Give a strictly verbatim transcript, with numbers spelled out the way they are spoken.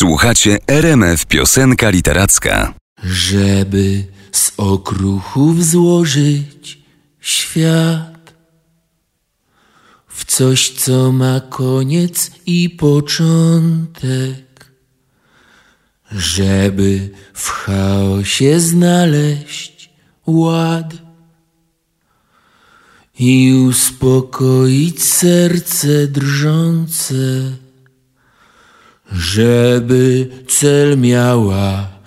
Słuchacie R M F Piosenka Literacka. Żeby z okruchów złożyć świat w coś, co ma koniec i początek, żeby w chaosie znaleźć ład i uspokoić serce drżące, żeby cel miała